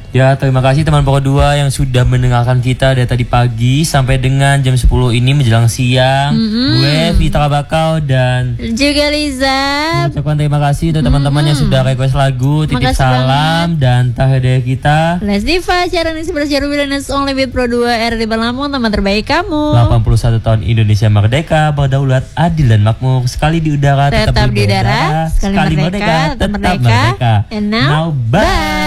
Ya, terima kasih teman Pokok 2 yang sudah mendengarkan kita dari tadi pagi sampai dengan jam 10 ini menjelang siang. Gue Vita Bakau dan juga Liza. Ucapkan terima kasih untuk teman-teman yang sudah request lagu. Titip Makasih salam dan tahadiah kita. Les Diva, siaran isi bersiaru Bilanes Only with Pro 2 RRI Lampung, teman terbaik kamu. 81 tahun Indonesia merdeka, berdaulat, adil dan makmur. Sekali di udara, Tetap di udara. Sekali merdeka, tetap merdeka. And now, bye.